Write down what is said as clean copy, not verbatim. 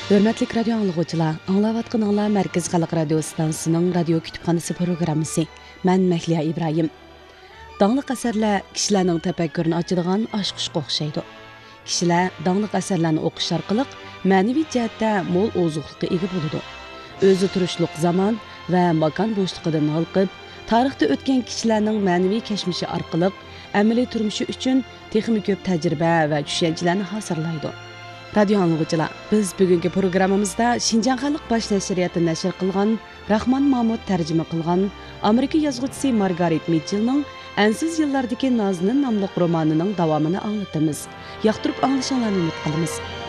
Hörmətli radio anlıqçılar, anlavatqınlar Mərkəz Xalq Radio Stansiyasının radio kütüpxanası proqramısı. Mən Məhliya İbrahim. Dağlıq əsərlər kişilərin təfəkkürünü açıdığan aşqışqa oxşaydı. Kişilər dağlıq əsərlərini oxuş arqılıq mənəvi cəhətdə mol ozuqluqqa ega boludu. Özü turuşluq zaman və makan boşluğundan halqıb, tarixdə ötən kişilərin mənəvi kəşmişi arqılıq əməli turmuşu üçün texmi köp təcrübə və düşüncələrini hazırlaydı. Radio anlıqçılar, biz bugünkü programımızda Şinjan Xalq Baş Nəşriyyatı nəşr qılğan, Rahman Mahmud tərcümə qılğan Amerika yazğıçısı Margaret Mitchell'ның Ensiz yıllardaki Nazının namlıq romanının davamını anlatımız. Yaxtırıp anlaşanlarını ümit qılımız.